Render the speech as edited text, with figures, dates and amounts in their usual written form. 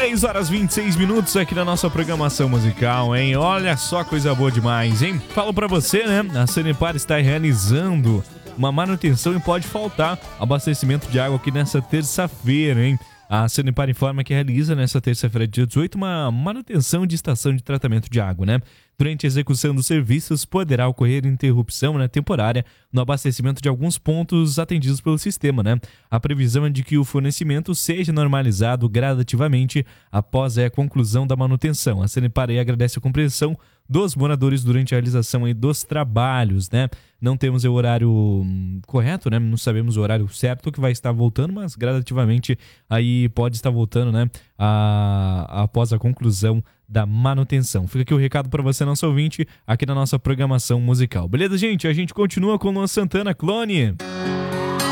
6 horas 26 minutos aqui na nossa programação musical, hein? Olha só, coisa boa demais, hein? Falo pra você, né? A Sanepar está realizando uma manutenção e pode faltar abastecimento de água aqui nessa terça-feira, hein? A Sanepar informa que realiza nessa terça-feira, dia 18, uma manutenção de estação de tratamento de água, né? Durante a execução dos serviços, poderá ocorrer interrupção, né, temporária no abastecimento de alguns pontos atendidos pelo sistema, né? A previsão é de que o fornecimento seja normalizado gradativamente após a conclusão da manutenção. A Sanepar agradece a compreensão dos moradores durante a realização aí dos trabalhos, né? Não temos o horário correto, né? Não sabemos o horário certo que vai estar voltando, mas gradativamente aí pode estar voltando, né? Após a conclusão da manutenção. Fica aqui o recado para você, nosso ouvinte, aqui na nossa programação musical. Beleza, gente? A gente continua com o Luan Santana, Clone.